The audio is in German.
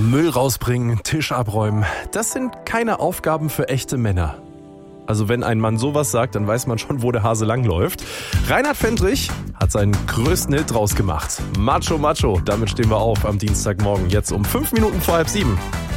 Müll rausbringen, Tisch abräumen, das sind keine Aufgaben für echte Männer. Also wenn ein Mann sowas sagt, dann weiß man schon, wo der Hase langläuft. Reinhard Fendrich hat seinen größten Hit draus gemacht. Macho Macho, damit stehen wir auf am Dienstagmorgen, jetzt um 5 Minuten vor 6:30.